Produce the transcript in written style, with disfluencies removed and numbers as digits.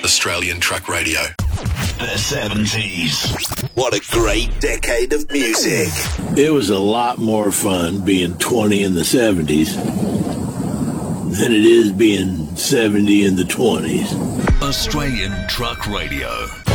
Australian Truck Radio. The 70s. What a great decade of music. It was a lot more fun being 20 in the 70s than it is being 70 in the 20s. Australian Truck Radio.